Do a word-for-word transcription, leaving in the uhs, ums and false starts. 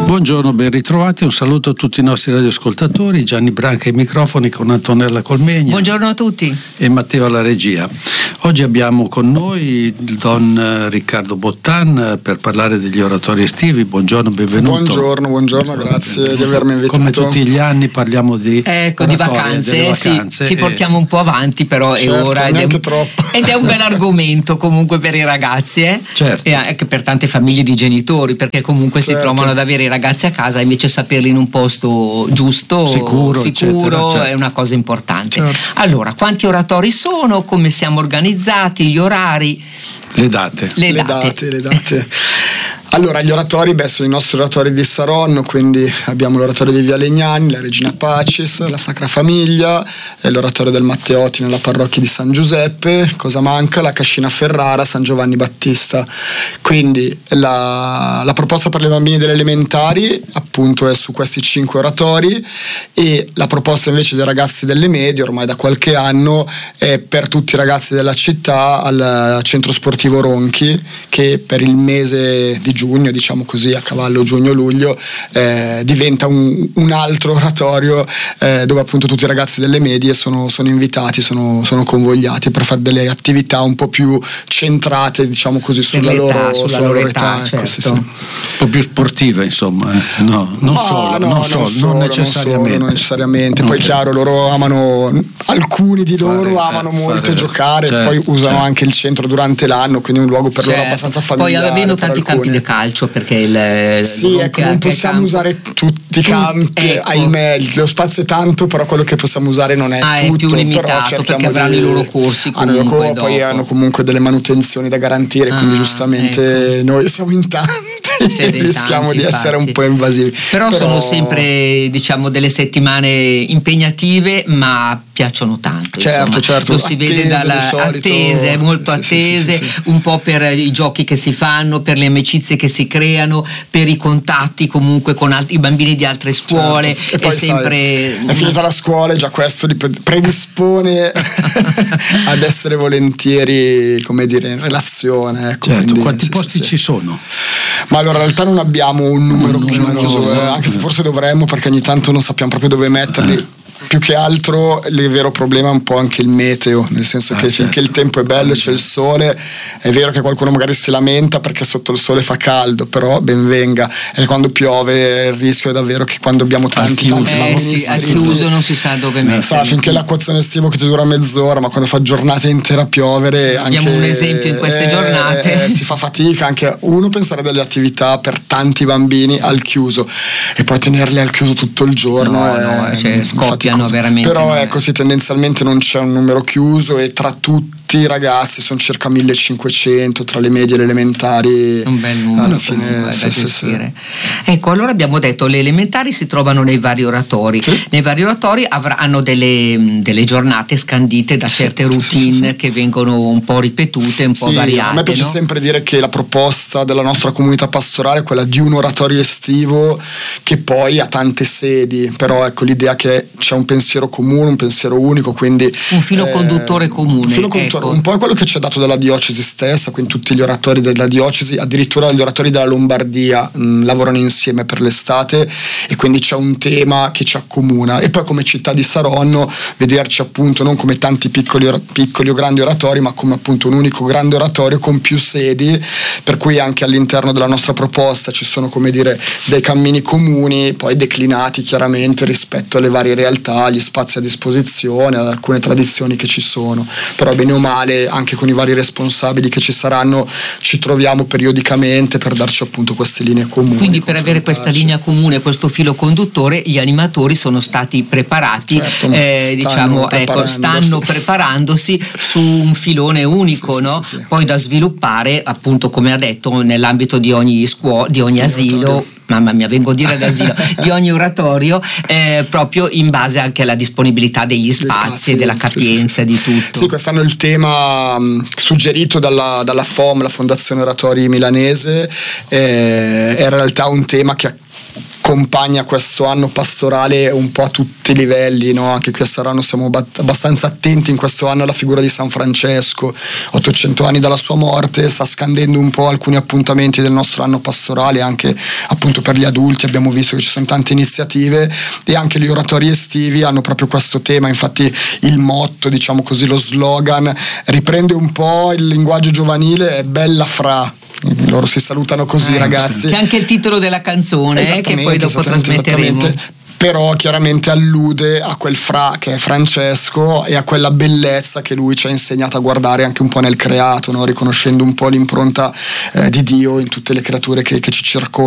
Buongiorno, ben ritrovati, un saluto a tutti i nostri radioascoltatori. Gianni Branca ai microfoni con Antonella Colmegna. Buongiorno a tutti. E Matteo alla regia. Oggi abbiamo con noi il Don Riccardo Bottan per parlare degli oratori estivi. Buongiorno, benvenuto. Buongiorno, buongiorno, grazie benvenuto. di avermi invitato. Come tutti gli anni parliamo di ecco, di vacanze, vacanze sì, ci portiamo un po' avanti, però certo, è ora ed è, un, troppo. ed è un bel argomento comunque per i ragazzi eh? certo. E anche per tante famiglie di genitori, perché comunque certo. si trovano ad avere i ragazzi a casa, invece saperli in un posto giusto, sicuro, sicuro eccetera, certo. è una cosa importante. Certo. Allora, quanti oratori sono? Come siamo organizzati? Gli orari? Le date. Le, le date. date, le date. Allora, gli oratori, beh, sono i nostri oratori di Saronno, quindi abbiamo l'oratorio di Via Legnani, la Regina Pacis, la Sacra Famiglia, e l'oratorio del Matteotti nella parrocchia di San Giuseppe. Cosa manca? La Cascina Ferrara, San Giovanni Battista. Quindi la, la proposta per le bambini delle elementari appunto è su questi cinque oratori, e la proposta invece dei ragazzi delle medie ormai da qualche anno è per tutti i ragazzi della città al centro sportivo Ronchi, che per il mese di giugno, diciamo così, a cavallo giugno-luglio, eh, diventa un, un altro oratorio eh, dove appunto tutti i ragazzi delle medie sono, sono invitati, sono, sono convogliati per fare delle attività un po' più centrate, diciamo così, sulla loro, sulla sulla loro loro età, età, certo. ecco, sì, sì. Un po' più sportiva, insomma, eh. no, non Ma solo, no, non, solo, non, solo, non necessariamente. Non, non necessariamente. Poi okay. chiaro, loro amano, alcuni di loro fare, amano eh, molto fare, giocare, certo, poi usano certo. anche il centro durante l'anno, quindi è un luogo per certo. loro abbastanza familiare. Poi avendo tanti alcuni. campi di calcio, perché il sì, ecco, non possiamo campo. usare tutti i campi, ecco. ahimè, lo spazio è tanto, però quello che possiamo usare non è ah, tutto, è più limitato, però perché avranno di, i loro corsi hanno comunque loro, poi dopo. hanno comunque delle manutenzioni da garantire, ah, quindi giustamente ecco. noi siamo in tanti e rischiamo tanti, di essere infatti. un po' invasivi. Però, però sono sempre, diciamo, delle settimane impegnative, ma piacciono tanto. Certo, insomma. certo. Lo si attese, vede dalla solito, attese, molto sì, attese, sì, sì, sì. un po' per i giochi che si fanno, per le amicizie che si creano, per i contatti comunque con altri, i bambini di altre scuole. Certo. E poi, è sempre sai, una... è finita la scuola e già questo li predispone ad essere volentieri, come dire, in relazione. Ecco, certo. quindi, Quanti sì, posti sì, ci sì. sono? Ma allora in realtà non abbiamo un numero un chiuso, numero, eh, anche se forse dovremmo, perché ogni tanto non sappiamo proprio dove metterli. Più che altro il vero problema è un po' anche il meteo, nel senso ah, che certo. finché il tempo è bello, c'è il sole, è vero che qualcuno magari si lamenta perché sotto il sole fa caldo, però ben venga, e quando piove il rischio è davvero che quando abbiamo tanti, tanti eh, bambini sì, al iscritti, chiuso non si sa dove metterli. sa, finché l'acquazzone estivo che ti dura mezz'ora, ma quando fa giornata intera a piovere, abbiamo anche, un esempio in queste eh, giornate eh, si fa fatica anche uno pensare a delle attività per tanti bambini al chiuso e poi tenerli al chiuso tutto il giorno, no, è, no, cioè, scoppiano faticoso. veramente. Però no, ecco, sì, tendenzialmente non c'è un numero chiuso e tra tutti i ragazzi sono circa millecinquecento tra le medie e le elementari. Un bel numero alla fine, comunque, sì, da sì, gestire. Sì. Ecco, allora abbiamo detto le elementari si trovano nei vari oratori. Sì. Nei vari oratori avranno delle, delle giornate scandite da certe sì, routine sì, sì, sì. che vengono un po' ripetute, un po' sì, variate. A me piace no? sempre dire che la proposta della nostra comunità pastorale è quella di un oratorio estivo che poi ha tante sedi, però ecco l'idea che c'è un pensiero comune, un pensiero unico, quindi un filo eh, conduttore comune. Un filo conduttore, ecco. un po' è quello che ci è dato dalla diocesi stessa, quindi tutti gli oratori della diocesi, addirittura gli oratori della Lombardia mh, lavorano insieme per l'estate e quindi c'è un tema che ci accomuna. E poi come città di Saronno vederci appunto non come tanti piccoli, piccoli o grandi oratori, ma come appunto un unico grande oratorio con più sedi, per cui anche all'interno della nostra proposta ci sono, come dire, dei cammini comuni, poi declinati chiaramente rispetto alle varie realtà, gli spazi a disposizione, ad alcune tradizioni che ci sono, però bene o male anche con i vari responsabili che ci saranno ci troviamo periodicamente per darci appunto queste linee comuni. Quindi per avere questa linea comune, questo filo conduttore, gli animatori sono stati preparati, certo, eh, stanno diciamo, ecco, stanno preparandosi su un filone unico, sì, no? Sì, sì, sì. Poi da sviluppare appunto, come ha detto, nell'ambito di ogni scuola, di ogni asilo. Mamma mia, vengo a dire d'asilo, di ogni oratorio, eh, proprio in base anche alla disponibilità degli spazi, spazi, della capienza, sì, sì, di tutto. Sì, quest'anno il tema mh, suggerito dalla, dalla F O M, la Fondazione Oratori Milanese, eh, è in realtà un tema che accompagna questo anno pastorale un po' a tutti i livelli, no? Anche qui a Sarano siamo bat- abbastanza attenti in questo anno alla figura di San Francesco. Ottocento anni dalla sua morte, sta scandendo un po' alcuni appuntamenti del nostro anno pastorale, anche appunto per gli adulti. Abbiamo visto che ci sono tante iniziative, e anche gli oratori estivi hanno proprio questo tema. Infatti il motto, diciamo così, lo slogan riprende un po' il linguaggio giovanile, è bella fra. Loro si salutano così, eh, ragazzi. Che è anche il titolo della canzone, eh, che poi dopo trasmetteremo. Però chiaramente allude a quel fra che è Francesco e a quella bellezza che lui ci ha insegnato a guardare anche un po' nel creato, no? Riconoscendo un po' l'impronta eh, di Dio in tutte le creature che, che ci circondano.